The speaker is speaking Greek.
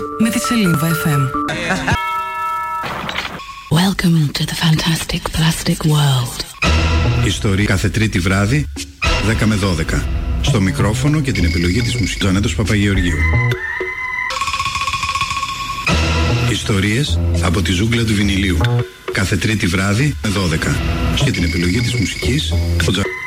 με τη Σελήνβα FM. Welcome to the fantastic plastic world. Ιστορία κάθε Τρίτη βράδυ 10 με 12. Στο μικρόφωνο και την επιλογή της μουσικής Ανέτος Παπαγεωργίου. Ιστορίες από τη ζούγκλα του βινιλίου. Κάθε Τρίτη βράδυ με 12. Και την επιλογή της μουσικής